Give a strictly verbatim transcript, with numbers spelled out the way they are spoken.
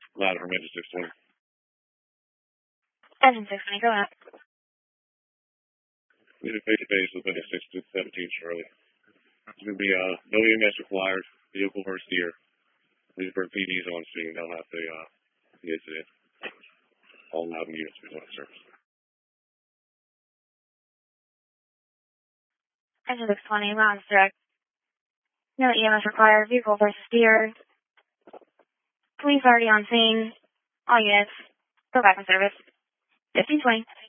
Louder from engine six twenty. Engine six twenty, go out. We did face-to-face with Medic six seventeen Charlie. It's going to be uh, no E M S required, vehicle versus steer. These are P Ds on scene. They'll have the, uh, the incident. All loud units will be on service. Engine six twenty, Mountains direct. No E M S required, vehicle versus steer. Police already on scene. All units, go back in service. fifteen twenty.